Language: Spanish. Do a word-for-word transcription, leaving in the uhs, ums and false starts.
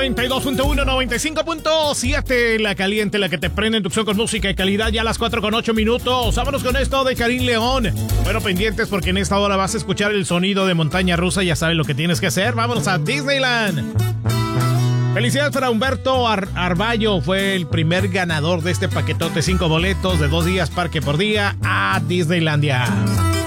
noventa y dos punto uno, noventa y cinco punto siete, la caliente, la que te prende en tu opción con música y calidad, ya a las cuatro con ocho minutos. Vámonos con esto de Karim León. Bueno, pendientes porque en esta hora vas a escuchar el sonido de montaña rusa, ya sabes lo que tienes que hacer. Vámonos a Disneyland. Felicidades para Humberto Ar- Arballo, fue el primer ganador de este paquetote, cinco boletos de dos días, parque por día a Disneylandia.